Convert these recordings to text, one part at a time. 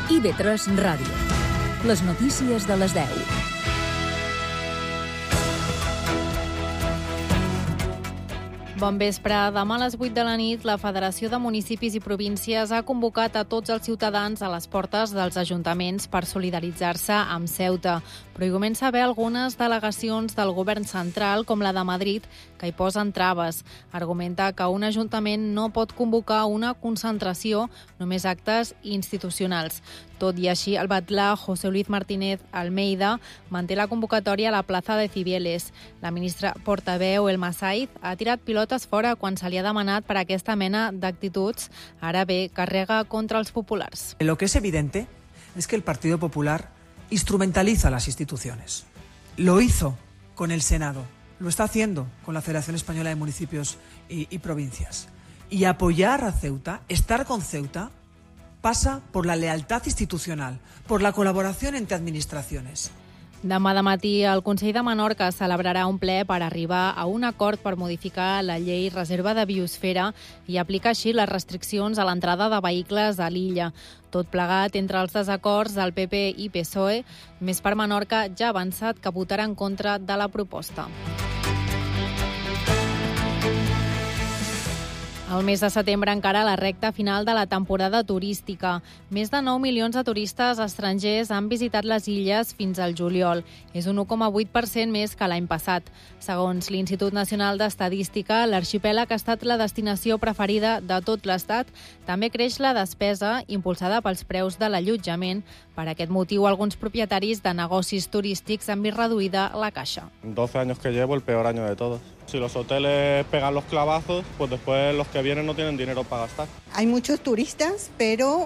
IB3 Ràdio. Les notícies de les 10. Bon vespre. Demà a les 8 de la nit, la Federació de Municipis i Províncies ha convocat a tots els ciutadans a les portes dels ajuntaments per solidaritzar-se amb Ceuta. Però hi comença a haver algunes delegacions del govern central, com la de Madrid, que hi posen traves. Argumenta que un ajuntament no pot convocar una concentració, només actes institucionals. Tot i així, el batlà José Luis Martínez Almeida manté la convocatòria a la plaça de Cibeles. La ministra portaveu, Elma Saiz, ha tirat pilotes fora quan se li ha demanat per aquesta mena d'actituds. Ara bé, carrega contra els populars. Lo que es evidente es que el Partido Popular instrumentaliza las instituciones. Lo hizo con el Senado, lo está haciendo con la Federación Española de Municipios y Provincias. Y apoyar a Ceuta, estar con Ceuta, pasa por la lealtad institucional, por la colaboración entre administraciones. Demà de matí, el Consell de Menorca celebrarà un ple per arribar a un acord per modificar la llei Reserva de Biosfera i aplicar així les restriccions a l'entrada de vehicles a l'illa. Tot plegat entre els desacords del PP i PSOE, Més per Menorca ja ha avançat que votarà en contra de la proposta. El mes de setembre encara la recta final de la temporada turística. Més de 9 milions de turistes estrangers han visitat les illes fins al juliol. És un 1,8% més que l'any passat. Segons l'Institut Nacional d'Estadística, l'arxipèlag ha estat la destinació preferida de tot l'Estat. També creix la despesa, impulsada pels preus de l'allotjament. Per aquest motiu, alguns propietaris de negocis turístics han vist reduïda la caixa. 12 años que llevo, el peor año de todos. Si los hoteles pegan los clavazos, pues después los que vienen no tienen dinero para gastar. Hay muchos turistas, pero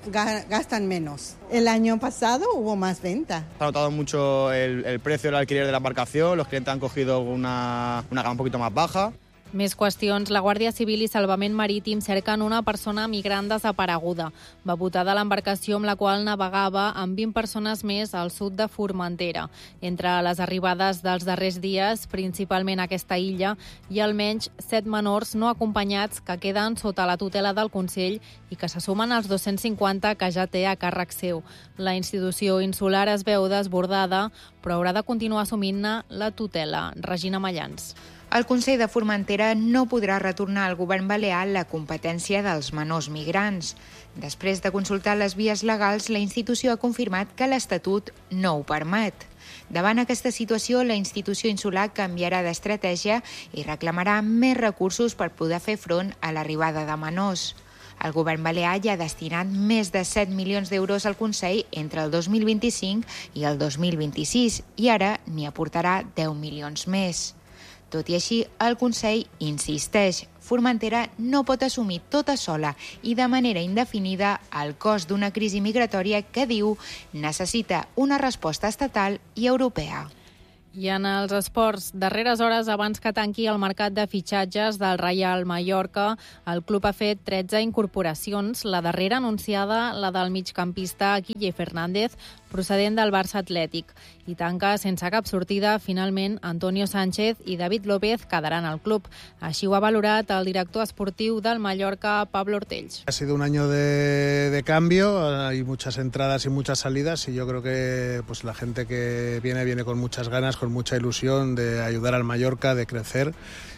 gastan menos. El año pasado hubo más venta. Se ha notado mucho el precio del alquiler de la embarcación, los clientes han cogido una gama un poquito más baja. Més qüestions. La Guàrdia Civil i Salvament Marítim cerquen una persona migrant desapareguda. Va botar de l'embarcació amb la qual navegava amb 20 persones més al sud de Formentera. Entre les arribades dels darrers dies, principalment a aquesta illa, hi ha almenys 7 menors no acompanyats que queden sota la tutela del Consell i que se sumen als 250 que ja té a càrrec seu. La institució insular es veu desbordada, però haurà de continuar assumint-ne la tutela. Regina Mallans. El Consell de Formentera no podrà retornar al govern balear la competència dels menors migrants. Després de consultar les vies legals, la institució ha confirmat que l'Estatut no ho permet. Davant aquesta situació, la institució insular canviarà d'estratègia i reclamarà més recursos per poder fer front a l'arribada de menors. El govern balear ja ha destinat més de 7 milions d'euros al Consell entre el 2025 i el 2026 i ara n'hi aportarà 10 milions més. Tot i així, el Consell insisteix. Formentera no pot assumir tota sola i de manera indefinida el cost d'una crisi migratòria que, diu, necessita una resposta estatal i europea. I en els esports, darreres hores abans que tanqui el mercat de fitxatges del Reial Mallorca, el club ha fet 13 incorporacions, la darrera anunciada, la del migcampista Guille Fernández, procedent del Barça Atlètic. I tanca sense cap sortida, finalment, Antonio Sánchez i David López quedaran al club. Així ho ha valorat el director esportiu del Mallorca, Pablo Ortells. Ha sido un año de cambio, hay muchas entradas y muchas salidas y yo creo que pues la gente que viene con muchas ganas, con mucha ilusión de ayudar al Mallorca, de crecer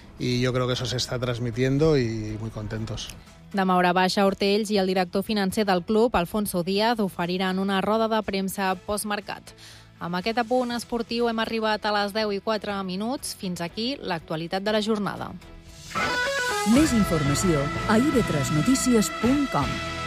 y yo creo que eso se está transmitiendo y muy contentos. Demà hora baixa, Ortells i el director financer del club, Alfonso Díaz, oferiran una roda de premsa postmercat. Amb aquest apunt esportiu hem arribat a les 10:04. Fins aquí l'actualitat de la jornada. Més informació a ib3notícies.com.